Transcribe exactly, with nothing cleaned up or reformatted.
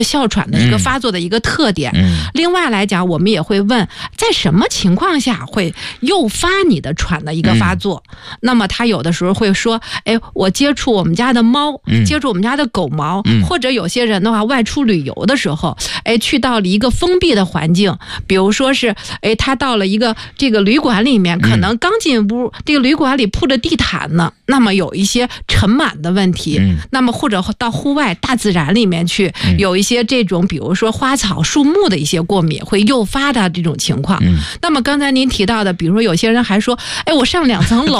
哮喘的一个发作的一个特点。 嗯嗯、 另外来讲，我们也会问，在什么情况下会诱发你的喘的一个发作？嗯、那么他有的时候会说，哎，我接触我们家的猫，嗯、接触我们家的狗毛，嗯、或者有些人的话外出旅游的时候，哎，去到了一个封闭的环境，比如说是，哎，他到了一个这个旅馆里面，可能刚进屋，嗯、这个旅馆里铺着地毯呢，那么有一些尘螨的问题，嗯、那么或者到户外大自然里面去，嗯、有一些这种比如说花草树木的一些过敏会诱发的这种情况。嗯、那么刚才您提到的，比如说有些人还说，哎，我上两层楼